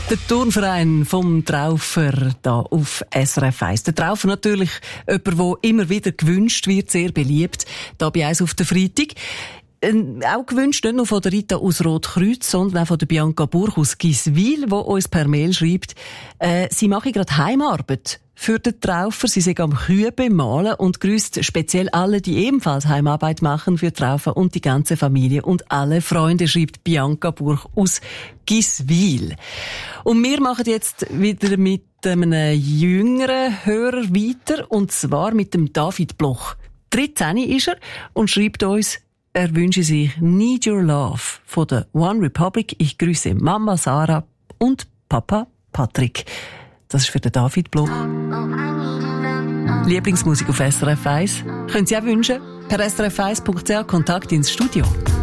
Der Turnverein vom Traufer da auf SRF 1. Der Traufer natürlich jemand, der immer wieder gewünscht wird, sehr beliebt, da bei uns auf der Freitag. Auch gewünscht nicht nur von der Rita aus Rotkreuz, sondern auch von der Bianca Burch aus Giswil, die uns per Mail schreibt, sie mache gerade Heimarbeit für den Traufer. Sie sind am Kühe bemalen und grüßt speziell alle, die ebenfalls Heimarbeit machen für Traufer und die ganze Familie und alle Freunde, schreibt Bianca Burch aus Giswil. Und wir machen jetzt wieder mit einem jüngeren Hörer weiter, und zwar mit dem David Bloch. 13 ist er und schreibt uns, er wünsche sich Need Your Love von der One Republic. Ich grüße Mama Sarah und Papa Patrick. Das ist für den David Bloch. Lieblingsmusik auf SRF 1. Können Sie auch wünschen? Per srf1.ch Kontakt ins Studio.